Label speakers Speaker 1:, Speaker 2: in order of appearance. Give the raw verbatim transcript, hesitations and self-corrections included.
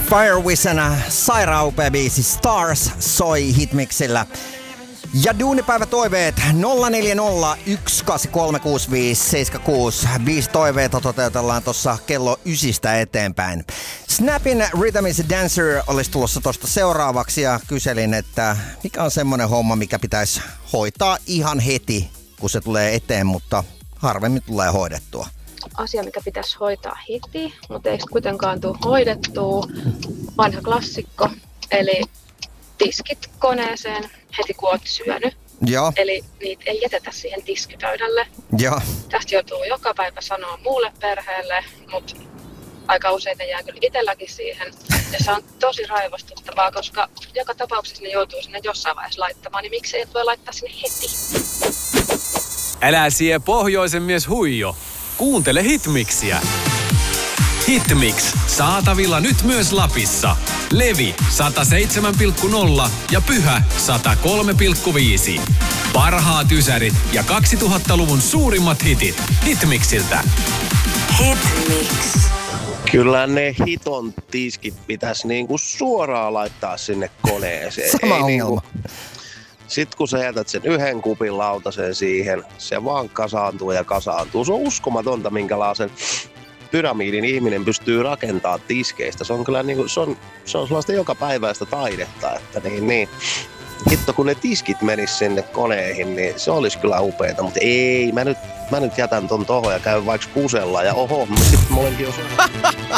Speaker 1: Firewisen sairaan upea biisi Stars soi Hitmixillä. Ja duunipäivä toiveet nolla neljä nolla yksi kahdeksan kolme kuusi viisi seitsemän kuusi. Viisi toiveita toteutellaan tuossa kello ysistä eteenpäin. Snapin Rhythm is a Dancer olisi tulossa tuosta seuraavaksi ja kyselin, että mikä on semmonen homma, mikä pitäisi hoitaa ihan heti, kun se tulee eteen, mutta harvemmin tulee hoidettua.
Speaker 2: Asia, mikä pitäisi hoitaa heti, mutta eikö kuitenkaan tule hoidettua. Vanha klassikko, eli tiskit koneeseen heti kun olet syönyt.
Speaker 1: Joo.
Speaker 2: Eli niitä ei jätetä siihen tiskipöydälle.
Speaker 1: Joo.
Speaker 2: Tästä joutuu joka päivä sanoa muulle perheelle, mutta aika usein jää kyllä itselläkin siihen. Ja se on tosi raivostuttavaa, koska joka tapauksessa ne joutuu sinne jossain vaiheessa laittamaan, niin miksei et voi laittaa sinne heti?
Speaker 3: Älä sie pohjoisen mies huijo. Kuuntele Hitmixiä. Hitmix. Saatavilla nyt myös Lapissa. Levi sata seitsemän pilkku nolla ja Pyhä sata kolme pilkku viisi. Parhaat ysärit ja kaksituhattaluvun suurimmat hitit. Hitmixiltä.
Speaker 4: Hitmix.
Speaker 5: Kyllä ne hiton tiskit pitäisi niinku suoraan laittaa sinne koneeseen.
Speaker 1: Sama
Speaker 5: Ei
Speaker 1: ongelma.
Speaker 5: Niinku, sit kun sä jätät sen yhden kupin lautaseen siihen, se vaan kasaantuu ja kasaantuu. Se on uskomatonta, minkälaisen pyramidin ihminen pystyy rakentamaan tiskeistä. Se on kyllä niinku, se on, se on sellaista jokapäiväistä taidetta, että niin, niin. Hitto, kun ne tiskit menis sinne koneihin, niin se olisi kyllä upeeta, mutta ei, mä nyt, mä nyt jätän ton tohon ja käyn vaikka kusella ja oho, mä sit mä olenkin jo